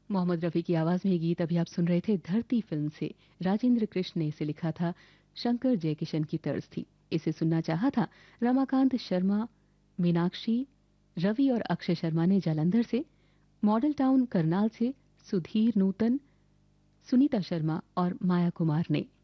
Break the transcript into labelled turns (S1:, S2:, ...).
S1: मोहम्मद रफ़ी की आवाज में ये गीत अभी आप सुन रहे थे धरती फिल्म से। राजेंद्र कृष्ण ने इसे लिखा था, शंकर जयकिशन की तर्ज थी। इसे सुनना चाहा था रमाकांत शर्मा, मीनाक्षी, रवि और अक्षय शर्मा ने जालंधर से, मॉडल टाउन करनाल से सुधीर नूतन, सुनीता शर्मा और माया कुमार ने।